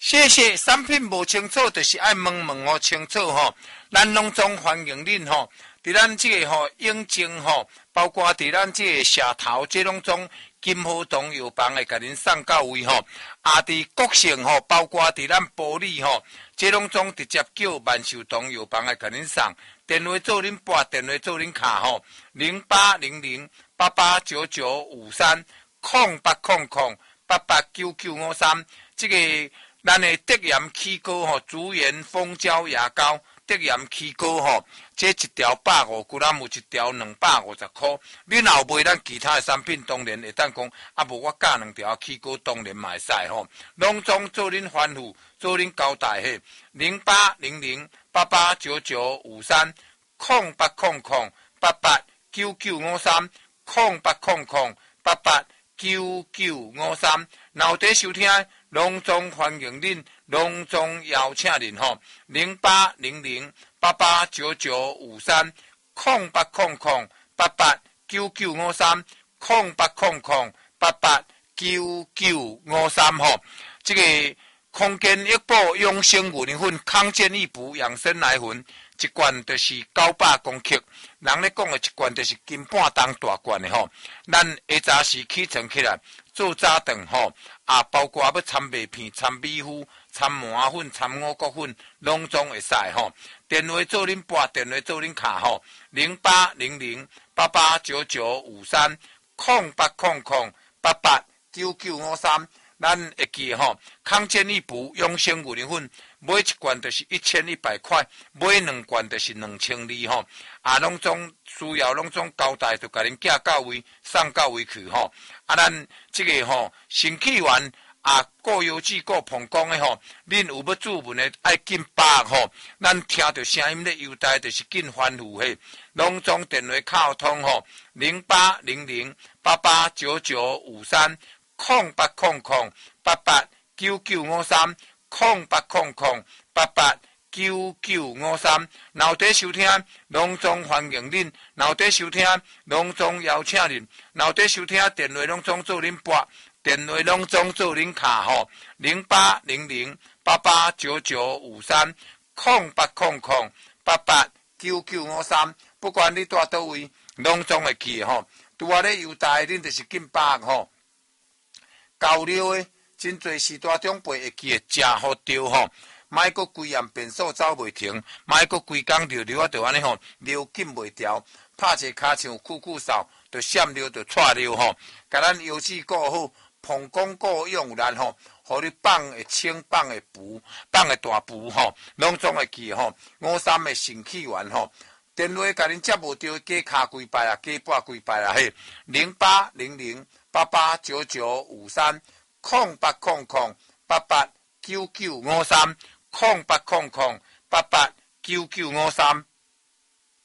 谢谢，产品无清楚，就是爱问哦清楚吼。咱拢总欢迎恁吼，伫咱这个吼永靖吼，包括伫咱这个社头，这拢总金和堂药房会甲恁送到位吼。啊，伫国城吼，包括伫咱埔里吼，这拢总直接叫万寿堂药房会甲恁送。电话做恁拨，电话做恁卡吼，0800889953，0800889953，这个。咱的德盐起膏吼，竹盐蜂胶牙膏，德盐起膏吼，这一条150，古咱有一条250块。你若有买咱其他的产品，当然会当讲，啊无我加2条起膏，当然嘛会使吼。拢总做恁欢呼，做恁交代嘿。0800889953，0800889953，若有伫收听。隆重欢迎恁，隆重邀请恁吼，0800889953，0800889953吼，这个空间益宝养生牛奶粉，康健益补养生奶粉，一罐就是900公克，人咧讲的一罐就是斤半重大罐的吼，咱下早时起床起来。做早顿吼，啊，包括要掺麦片、掺米糊、掺麻粉、掺五谷粉，拢总会使吼。电话做恁拨，电话做恁卡吼，0800889953，0800889953，咱会记吼。康健益补养生牛奶粉，买一罐就是1100块，买2罐就是2200吼。啊，拢总需要拢总交代，就甲恁寄到位，送到位去吼。啊，咱这个吼，新气源啊，过油脂过膀胱的吼，恁有要注文的爱紧把握吼。咱听到声音咧优待，就是紧欢呼嘿。拢总电话靠通吼，0800889953，0800889953，若有伫收听，隆重欢迎恁；若有伫收听，隆重邀请恁；若有伫收听，电话拢总做恁拨，电话拢总做恁卡吼，0800889953，0800889953，不管你住倒位，拢总会去吼。拄仔咧优待，恁就是紧把握吼。交流的真侪时代长辈会记得食好着吼。莫阁规暗便所走袂停，莫阁规工流啊，就安尼吼，流紧袂调，拍者骹像酷酷扫，就闪流就窜流吼，甲咱腰子顾好，膀胱顾用力吼，互你放会轻，放会浮，放会大浮吼，拢总会记吼。53的肾气源吼，电话甲恁接无着，加卡几摆啊，加拨几摆啊嘿，0800889953，0800889953。0800889953，